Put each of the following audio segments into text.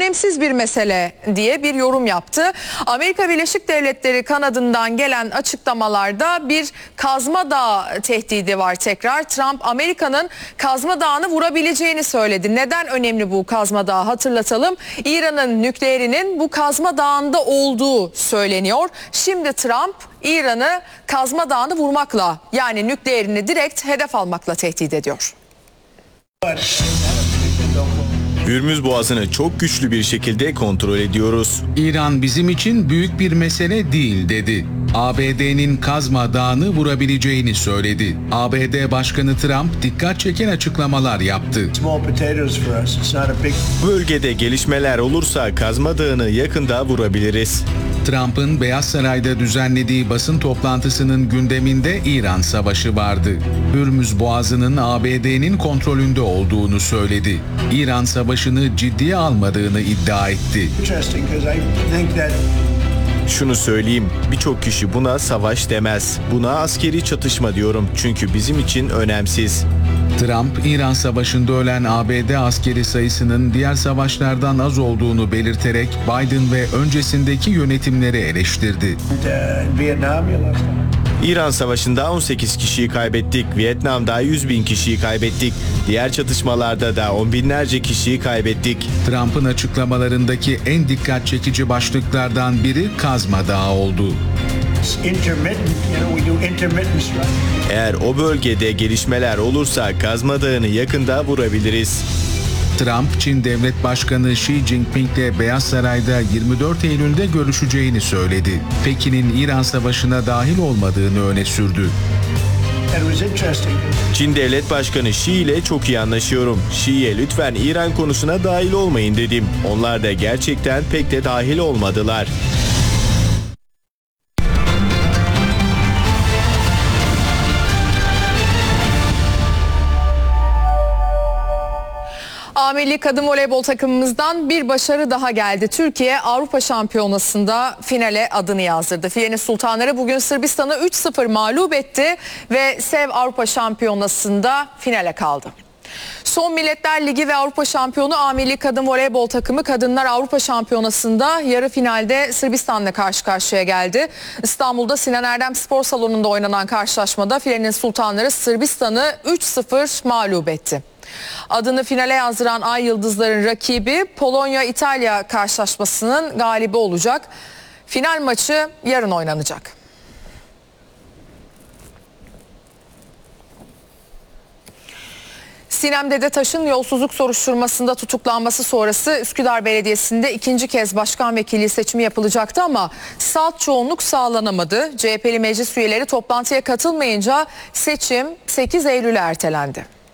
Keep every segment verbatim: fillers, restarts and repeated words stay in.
önemsiz bir mesele diye bir yorum yaptı. Amerika Birleşik Devletleri kanadından gelen açıklamalarda bir kazma dağı tehdidi var tekrar. Trump Amerika'nın kazma dağını vurabileceğini söyledi. Neden önemli bu kazma dağı hatırlatalım. İran'ın nükleerinin bu kazma dağında olduğu söyleniyor. Şimdi Trump İran'ı kazma dağını vurmakla, yani nükleerini direkt hedef almakla tehdit ediyor. Hürmüz Boğazı'nı çok güçlü bir şekilde kontrol ediyoruz. İran bizim için büyük bir mesele değil dedi. A B D'nin Kazma Dağı'nı vurabileceğini söyledi. A B D Başkanı Trump dikkat çeken açıklamalar yaptı. Bölgede gelişmeler olursa Kazma Dağı'nı yakında vurabiliriz. Trump'ın Beyaz Saray'da düzenlediği basın toplantısının gündeminde İran savaşı vardı. Hürmüz Boğazı'nın A B D'nin kontrolünde olduğunu söyledi. İran savaşını ciddiye almadığını iddia etti. Şunu söyleyeyim, birçok kişi buna savaş demez. Buna askeri çatışma diyorum çünkü bizim için önemsiz. Trump, İran Savaşı'nda ölen A B D askeri sayısının diğer savaşlardan az olduğunu belirterek Biden ve öncesindeki yönetimleri eleştirdi. İran Savaşı'nda on sekiz kişiyi kaybettik, Vietnam'da yüz bin kişiyi kaybettik, diğer çatışmalarda da on binlerce kişiyi kaybettik. Trump'ın açıklamalarındaki en dikkat çekici başlıklardan biri Kazma Dağı oldu. Eğer o bölgede gelişmeler olursa Kazma Dağı'nı yakında vurabiliriz. Trump, Çin Devlet Başkanı Xi Jinping'le Beyaz Saray'da yirmi dört Eylül'de görüşeceğini söyledi. Pekin'in İran Savaşı'na dahil olmadığını öne sürdü. Çin Devlet Başkanı Xi ile çok iyi anlaşıyorum. Xi'ye lütfen İran konusuna dahil olmayın dedim. Onlar da gerçekten pek de dahil olmadılar. A Milli Kadın Voleybol takımımızdan bir başarı daha geldi. Türkiye Avrupa Şampiyonası'nda finale adını yazdırdı. Filenin Sultanları bugün Sırbistan'ı üç sıfır mağlup etti ve SEV Avrupa Şampiyonası'nda finale kaldı. Son Milletler Ligi ve Avrupa Şampiyonu A Milli Kadın Voleybol takımı Kadınlar Avrupa Şampiyonası'nda yarı finalde Sırbistan'la karşı karşıya geldi. İstanbul'da Sinan Erdem Spor Salonu'nda oynanan karşılaşmada Filenin Sultanları Sırbistan'ı üç sıfır mağlup etti. Adını finale yazdıran Ay Yıldızların rakibi Polonya-İtalya karşılaşmasının galibi olacak. Final maçı yarın oynanacak. Sinem Dedetaş'ın yolsuzluk soruşturmasında tutuklanması sonrası Üsküdar Belediyesi'nde ikinci kez başkan vekili seçimi yapılacaktı ama salt çoğunluk sağlanamadı. C H P'li meclis üyeleri toplantıya katılmayınca seçim sekiz Eylül'e ertelendi.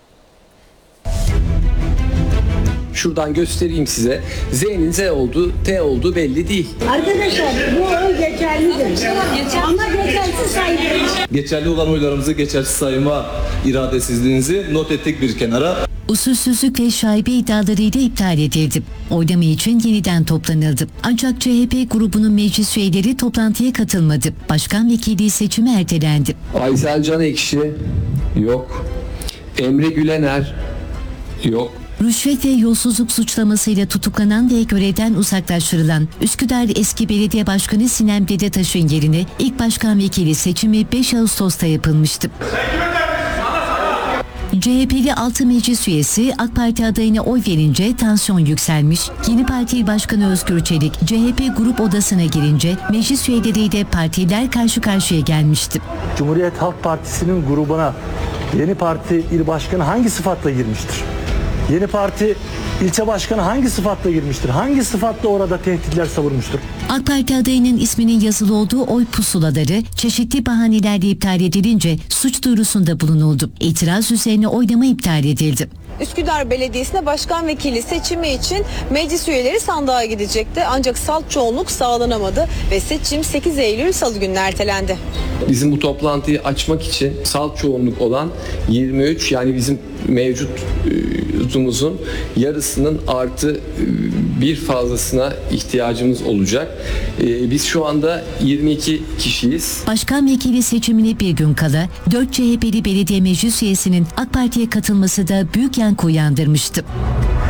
Şuradan göstereyim size. Z'nin Z olduğu, T olduğu belli değil. Arkadaşlar bu oy geçerlidir. Ama geçersiz sayılır. Geçerli olan oylarımızı geçersiz sayma iradesizliğinizi not ettik bir kenara. Usulsüzlük ve şaibe iddialarıyla iptal edildi. Oylama için yeniden toplanıldı. Ancak C H P grubunun meclis üyeleri toplantıya katılmadı. Başkan vekili seçimi ertelendi. Aysel Can Ekşi yok. Emre Gülener yok. Rüşvet ve yolsuzluk suçlamasıyla tutuklanan ve görevden uzaklaştırılan Üsküdar eski belediye başkanı Sinem Dedetaş'ın yerine ilk başkan vekili seçimi beş Ağustos'ta yapılmıştı. C H P'li altı meclis üyesi AK Parti adayına oy verince tansiyon yükselmiş. Yeni Parti Başkanı Özgür Çelik C H P grup odasına girince meclis üyeleriyle partiler karşı karşıya gelmişti. Cumhuriyet Halk Partisi'nin grubuna yeni parti il başkanı hangi sıfatla girmiştir? Yeni parti ilçe başkanı hangi sıfatla girmiştir? Hangi sıfatla orada tehditler savurmuştur? AK Parti adayının isminin yazılı olduğu oy pusulaları çeşitli bahanelerle iptal edilince suç duyurusunda bulunuldu. İtiraz üzerine oylama iptal edildi. Üsküdar Belediyesi'ne başkan vekili seçimi için meclis üyeleri sandığa gidecekti. Ancak salt çoğunluk sağlanamadı ve seçim sekiz Eylül Salı gününe ertelendi. Bizim bu toplantıyı açmak için salt çoğunluk olan yirmi üç, yani bizim mevcutumuzun yarısının artı bir fazlasına ihtiyacımız olacak. Biz şu anda yirmi iki kişiyiz. Başkan vekili seçimine bir gün kala dört C H P'li belediye meclis üyesinin AK Parti'ye katılması da büyük yankı uyandırmıştı.